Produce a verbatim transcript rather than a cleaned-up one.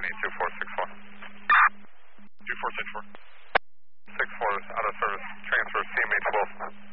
two four six four. two four six four. six four is out of service. Transfer C M H Wolf.